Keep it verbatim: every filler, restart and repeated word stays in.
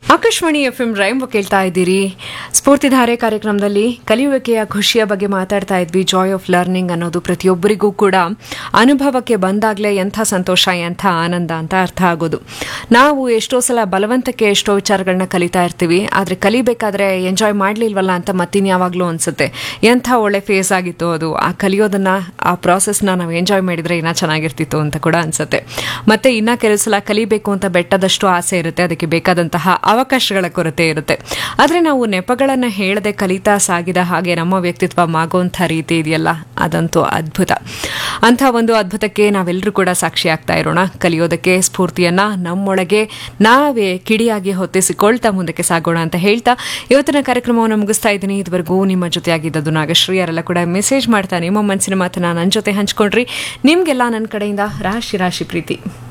Akashvani F M rhyme ಕೇಳ್ತಾ ಇದ್ದೀರಿ. ಸ್ಫೂರ್ತಿಧಾರೆ ಕಾರ್ಯಕ್ರಮದಲ್ಲಿ ಕಲಿಯುವಿಕೆಯ ಖುಷಿಯ ಬಗ್ಗೆ ಮಾತಾಡ್ತಾ ಇದ್ವಿ. ಜಾಯ್ ಆಫ್ ಲರ್ನಿಂಗ್ ಅನ್ನೋದು ಪ್ರತಿಯೊಬ್ಬರಿಗೂ ಕೂಡ ಅನುಭವಕ್ಕೆ ಬಂದಾಗಲೇ ಎಂಥ ಸಂತೋಷ, ಎಂಥ ಆನಂದ ಅಂತ ಅರ್ಥ ಆಗೋದು. ನಾವು ಎಷ್ಟೋ ಸಲ ಬಲವಂತಕ್ಕೆ ಎಷ್ಟೋ ವಿಚಾರಗಳನ್ನ ಕಲಿತಾ ಇರ್ತೀವಿ, ಆದರೆ ಕಲಿಬೇಕಾದ್ರೆ ಎಂಜಾಯ್ ಮಾಡಲಿಲ್ವಲ್ಲ ಅಂತ ಮತ್ತಿನ್ಯಾವಾಗಲೂ ಅನ್ಸುತ್ತೆ. ಎಂಥ ಒಳ್ಳೆ ಫೇಸ್ ಆಗಿತ್ತು ಅದು. ಆ ಕಲಿಯೋದನ್ನ, ಆ ಪ್ರಾಸೆಸ್ನ ನಾವು ಎಂಜಾಯ್ ಮಾಡಿದ್ರೆ ಇನ್ನೂ ಚೆನ್ನಾಗಿರ್ತಿತ್ತು ಅಂತ ಕೂಡ ಅನ್ಸುತ್ತೆ. ಮತ್ತೆ ಇನ್ನ ಕೆಲವು ಸಲ ಕಲಿಬೇಕು ಅಂತ ಬೆಟ್ಟದಷ್ಟು ಆಸೆ ಇರುತ್ತೆ, ಅದಕ್ಕೆ ಬೇಕಾದಂತಹ ಅವಕಾಶಗಳ ಕೊರತೆ ಇರುತ್ತೆ. ಆದರೆ ನಾವು ನೆಪಗಳನ್ನು ಹೇಳದೆ ಕಲಿತಾ ಸಾಗಿದ ಹಾಗೆ ನಮ್ಮ ವ್ಯಕ್ತಿತ್ವ ಮಾಗುವಂಥ ರೀತಿ ಇದೆಯಲ್ಲ, ಅದಂತೂ ಅದ್ಭುತ. ಅಂಥ ಒಂದು ಅದ್ಭುತಕ್ಕೆ ನಾವೆಲ್ಲರೂ ಕೂಡ ಸಾಕ್ಷಿ ಆಗ್ತಾ ಇರೋಣ. ಕಲಿಯೋದಕ್ಕೆ ಸ್ಫೂರ್ತಿಯನ್ನ ನಮ್ಮೊಳಗೆ ನಾವೇ ಕಿಡಿಯಾಗಿ ಹೊತ್ತಿಸಿಕೊಳ್ತಾ ಮುಂದಕ್ಕೆ ಸಾಗೋಣ ಅಂತ ಹೇಳ್ತಾ ಇವತ್ತಿನ ಕಾರ್ಯಕ್ರಮವನ್ನು ಮುಗಿಸ್ತಾ ಇದ್ದೀನಿ. ಇದುವರೆಗೂ ನಿಮ್ಮ ಜೊತೆಯಾಗಿದ್ದದ್ದು ನಾಗಶ್ರೀ. ಯಾರೆಲ್ಲ ಕೂಡ ಮೆಸೇಜ್ ಮಾಡ್ತಾ ನಿಮ್ಮ ಮನಸ್ಸಿನ ಮಾತನ್ನ ನನ್ನ ಜೊತೆ ಹಂಚ್ಕೊಂಡ್ರಿ. ನಿಮ್ಗೆಲ್ಲ ನನ್ನ ಕಡೆಯಿಂದ ರಾಶಿ ರಾಶಿ ಪ್ರೀತಿ.